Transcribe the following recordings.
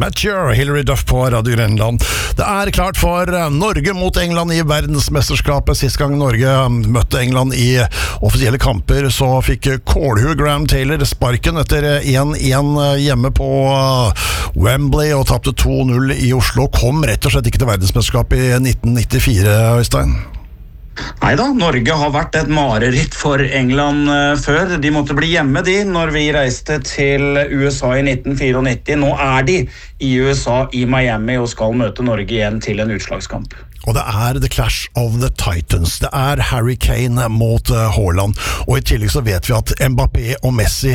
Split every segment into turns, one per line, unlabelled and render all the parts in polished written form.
Mature, Hilary Duff på Radio Grenland. Det klart for Norge mot England i verdensmesterskapet. Sist gang Norge møtte England i offisielle kamper, så fikk Kålhu Graham Taylor sparken etter 1-1 hjemme på Wembley og tapte 2-0 i Oslo. Kom rett og slett ikke til verdensmesterskapet i 1994, Øystein.
Neida, Norge har vært et mareritt for England før. De måtte bli hjemme når vi reiste til USA i 1994. Nå de i USA i Miami og skal møte Norge igjen til en utslagskamp.
Og det The Clash of the Titans. Det Harry Kane mot Haaland. Og i tillegg så vet vi at Mbappé og Messi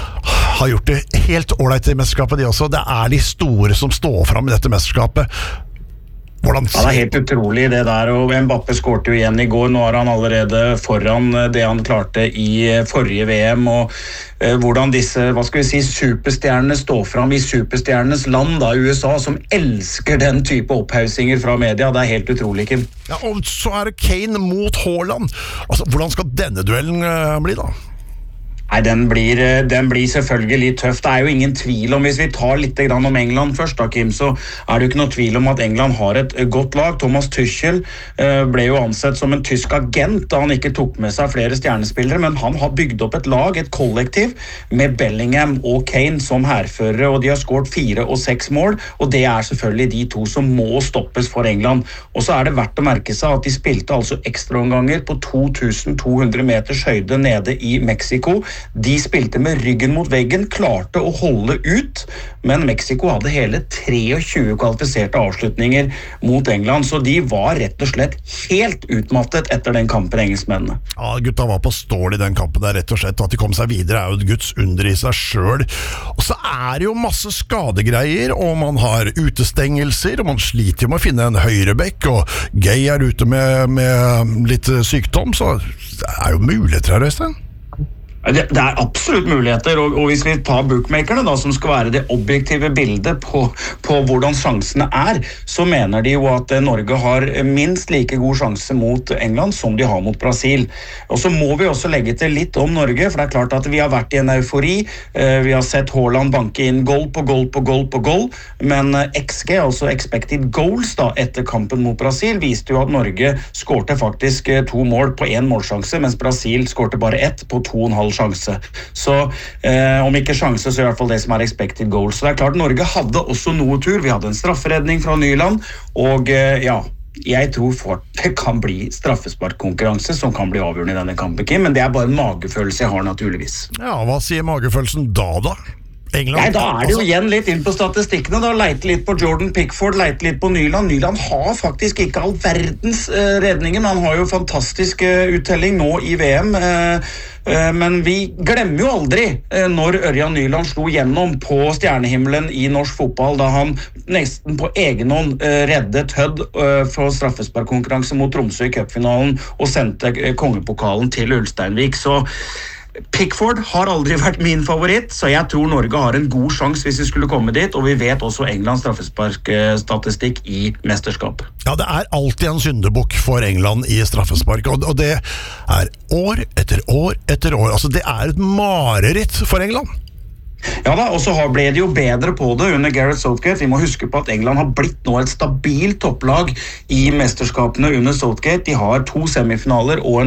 har gjort det helt ordentlig i mesterskapet de også. Det de store som står frem i dette mesterskapet. Hvordan?
Ja, det helt utrolig det der, og Mbappé skårte jo igjen i går. Nå han allerede foran det han klarte i forrige VM, og hvordan disse, superstjernene står frem i superstjernenes land i USA, som elsker den type opphausinger fra media. Det helt utrolig, Kim.
Ja, og så det Kane mot Haaland. Altså, hvordan skal denne duellen bli da?
Nei, den blir selvfølgelig tøff. Det jo ingen tvil om, hvis vi tar litt om England først da, Kim, så det jo ikke noe tvil om at England har et godt lag. Thomas Tuchel ble jo ansett som en tysk agent da han ikke tok med seg flere stjernespillere, men han har bygd opp et lag, et kollektiv, med Bellingham og Kane som herførere, og de har skåret 4 og 6 mål, og det selvfølgelig de to som må stoppes for England. Og så det verdt å merke seg at de spilte altså ekstraomganger på 2200 meters høyde nede i Mexico. De spilte med ryggen mot veggen, klarte å holde ut, men Mexico hadde hele 23 kvalifiserte avslutninger mot England, så de var rett og slett helt utmattet etter den kampen, engelskmennene.
Ja, gutta var på stål i den kampen der, rett og slett. At de kom seg videre jo et Guds under i seg selv. Og så det jo masse skadegreier, og man har utestengelser, og man sliter med å finne en høyrebekk, og Gay ute med litt sykdom, så det jo muligheter her, Øystein.
Det absolutt muligheter, og hvis vi tar bookmakerne da, som skal være det objektive bildet på hvordan sjansene så mener de jo at Norge har minst like god sjanse mot England som de har mot Brasil. Og så må vi også legge til litt om Norge, for det klart at vi har vært i en eufori. Vi har sett Haaland banke inn goal på goal på goal på goal, men XG, altså expected goals da, etter kampen mot Brasil, viste jo at Norge skårte faktisk 2 mål på 1 målsjanse, mens Brasil skårte bare 1 på 2,5 sjanse. Så om ikke sjanse, så i hvert fall det som expected goals. Så det klart, Norge hadde også noe tur. Vi hadde en strafferedning fra Nyland, og jeg tror det kan bli straffesparkkonkurranse som kan bli avgjørende i denne kampen, Kim, men det bare en magefølelse jeg har naturligvis.
Ja, hva sier magefølelsen da? England,
nei, da det jo igjen litt inn på statistikkene da, leite litt på Jordan Pickford, leite litt på Nyland. Nyland har faktisk ikke all verdens redninger, men han har jo fantastisk uttelling nå i VM, men vi glemmer jo aldri når Ørjan Nyland slo gjennom på stjernehimmelen i norsk fotball, da han nesten på egen hånd reddet Hødd for straffesparkkonkurranse mot Tromsø i cupfinalen og sendte kongepokalen til Ulsteinvik. Så Pickford har aldri vært min favoritt, så jeg tror Norge har en god sjanse hvis vi skulle komme dit, og vi vet også Englands straffesparkstatistikk i mesterskap.
Ja, det alltid en syndebukk for England i straffespark, og det år etter år etter år. Altså, det et mareritt for England.
Ja da, og så ble de jo bedre på det under Gareth Southgate. Vi må huske på at England har blitt nå et stabilt topplag i mesterskapene under Southgate. De har 2 semifinaler og en